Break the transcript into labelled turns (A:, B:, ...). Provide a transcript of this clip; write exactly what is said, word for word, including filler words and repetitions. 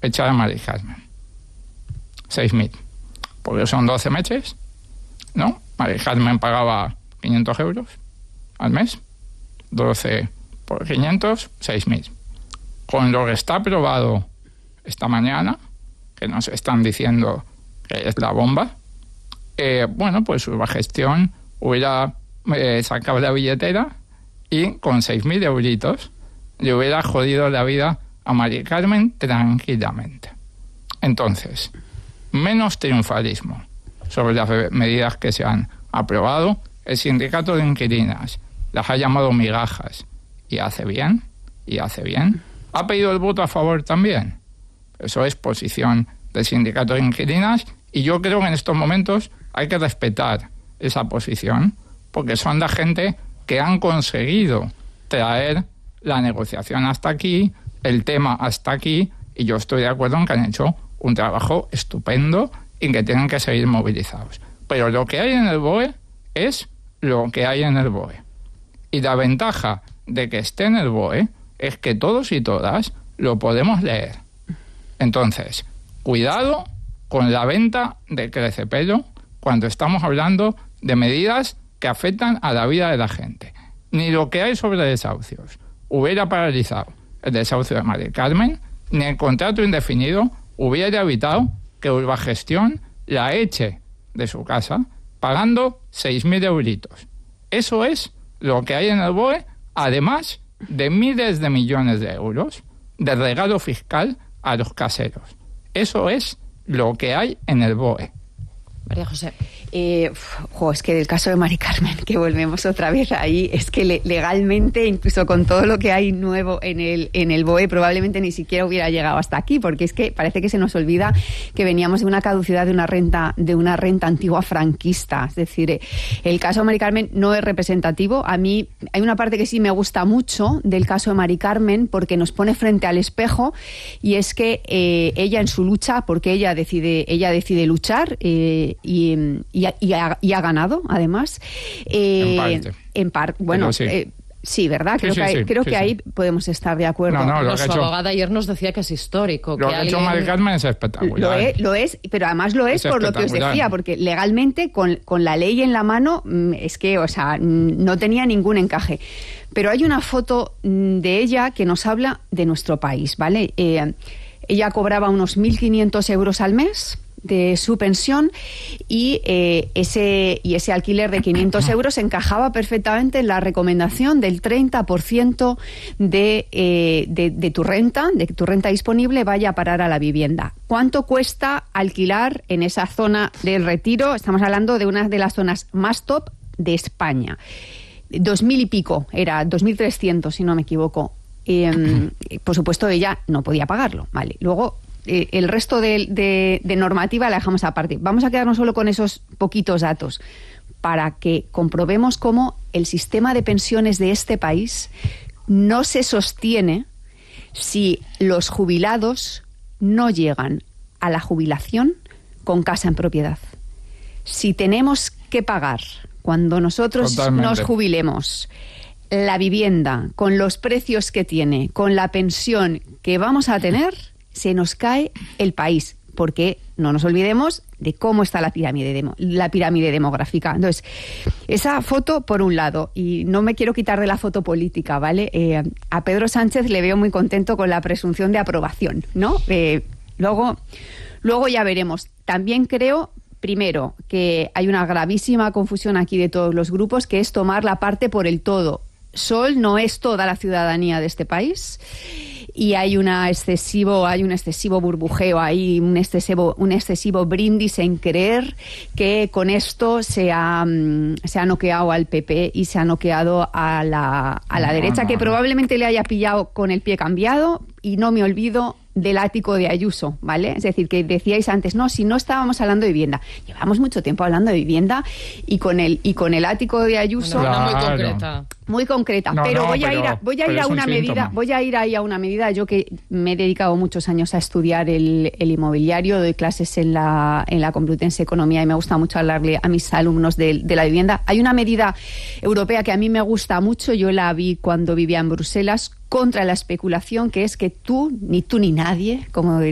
A: echar a Mari Carmen. seis mil. Porque son doce meses, ¿no? Mari Carmen pagaba quinientos euros al mes. doce por quinientos, seis mil. Con lo que está aprobado esta mañana, que nos están diciendo que es la bomba, eh, bueno, pues su gestión hubiera eh, sacado la billetera y con seis mil euritos le hubiera jodido la vida a Mari Carmen tranquilamente. Entonces, menos triunfalismo sobre las medidas que se han aprobado. El sindicato de inquilinas las ha llamado migajas y hace bien, y hace bien. ¿Ha pedido el voto a favor también? Eso es posición del sindicato de inquilinas y yo creo que en estos momentos hay que respetar esa posición porque son la gente que han conseguido traer la negociación hasta aquí, el tema hasta aquí, y yo estoy de acuerdo en que han hecho un trabajo estupendo y que tienen que seguir movilizados. Pero lo que hay en el B O E es lo que hay en el B O E. Y la ventaja de que esté en el B O E es que todos y todas lo podemos leer. Entonces, cuidado con la venta de crecepelo cuando estamos hablando de medidas que afectan a la vida de la gente. Ni lo que hay sobre desahucios hubiera paralizado el desahucio de Mari Carmen, ni el contrato indefinido hubiera evitado que Urbagestión la eche de su casa pagando seis mil euritos. Eso es lo que hay en el B O E, además de miles de millones de euros de regalo fiscal a los caseros. Eso es lo que hay en el B O E.
B: María José, eh, jo, es que del caso de Mari Carmen, que volvemos otra vez ahí, es que le, legalmente, incluso con todo lo que hay nuevo en el en el B O E, probablemente ni siquiera hubiera llegado hasta aquí, porque es que parece que se nos olvida que veníamos de una caducidad de una renta de una renta antigua franquista. Es decir, eh, el caso de Mari Carmen no es representativo. A mí hay una parte que sí me gusta mucho del caso de Mari Carmen, porque nos pone frente al espejo, y es que eh, ella en su lucha, porque ella decide ella decide luchar, eh, Y, y, y, ha, y ha ganado, además. Eh,
A: en parte.
B: En parte, bueno,
A: sí.
B: Eh, sí, ¿verdad?
A: Sí,
B: creo
A: sí,
B: que, hay,
A: sí,
B: creo
A: sí,
B: que
A: sí.
B: ahí podemos estar de acuerdo.
A: No, no,
C: No,
A: lo
C: su
A: que ha hecho,
C: abogada ayer nos decía que es histórico.
A: lo
C: que
A: que ha hecho
C: alguien...
A: Mari Carmen es espectacular.
B: Lo es, lo es, pero además lo es,
A: Es
B: por lo que os
A: espectacular.
B: decía, porque legalmente, con, con la ley en la mano, es que, o sea, no tenía ningún encaje. Pero hay una foto de ella que nos habla de nuestro país, ¿vale? Eh, ella cobraba unos mil quinientos euros al mes de su pensión y eh, ese y ese alquiler de quinientos euros encajaba perfectamente en la recomendación del treinta por ciento de, eh, de, de tu renta, de que tu renta disponible vaya a parar a la vivienda. ¿Cuánto cuesta alquilar en esa zona del Retiro? Estamos hablando de una de las zonas más top de España. Dos mil y pico, era dos mil trescientos, si no me equivoco. Eh, por supuesto, ella no podía pagarlo, ¿vale? Luego, Eh, el resto de, de, de normativa la dejamos aparte. Vamos a quedarnos solo con esos poquitos datos para que comprobemos cómo el sistema de pensiones de este país no se sostiene si los jubilados no llegan a la jubilación con casa en propiedad. Si tenemos que pagar cuando nosotros
A: Totalmente.
B: nos jubilemos la vivienda con los precios que tiene, con la pensión que vamos a tener, se nos cae el país, porque no nos olvidemos de cómo está la pirámide, demo, la pirámide demográfica. Entonces, esa foto por un lado, y no me quiero quitar de la foto política, ¿vale? Eh, a Pedro Sánchez le veo muy contento con la presunción de aprobación, ¿no? Eh, luego, luego ya veremos. También creo, primero, que hay una gravísima confusión aquí de todos los grupos, que es tomar la parte por el todo. Sol no es toda la ciudadanía de este país. Y hay una excesivo, hay un excesivo burbujeo ahí, un excesivo, un excesivo brindis en creer que con esto se ha, se ha noqueado al P P y se ha noqueado a la, a la
A: No,
B: derecha,
A: no,
B: que
A: no.
B: probablemente le haya pillado con el pie cambiado, y no me olvido del ático de Ayuso, ¿vale? Es decir, que decíais antes, no, si no estábamos hablando de vivienda. Llevamos mucho tiempo hablando de vivienda y con el y con el ático de Ayuso
C: Una
A: Claro.
C: muy concreta.
B: muy concreta,
A: No,
B: pero
A: no,
B: voy a
A: pero-
B: ir a, voy a
A: pero
B: ir a
A: es un
B: una medida,
A: síntoma.
B: voy a ir ahí a una medida. Yo que me he dedicado muchos años a estudiar el, el inmobiliario, doy clases en la en la Complutense Economía y me gusta mucho hablarle a mis alumnos de, de la vivienda. Hay una medida europea que a mí me gusta mucho, yo la vi cuando vivía en Bruselas, contra la especulación, que es que tú, ni tú ni nadie, como